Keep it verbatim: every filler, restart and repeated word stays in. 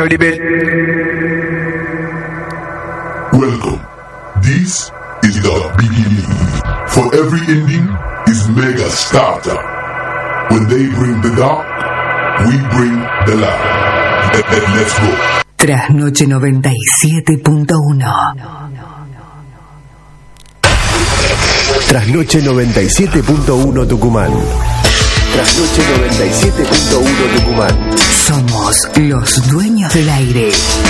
mucho nivel. Welcome. This is the beginning. For every ending is Mega Starter. When they bring the dark, we bring the light. Let, let, let's go. Trasnoche noventa y siete punto uno. Trasnoche noventa y siete punto uno Tucumán. Trasnoche noventa y siete punto uno Tucumán. Somos los dueños del aire.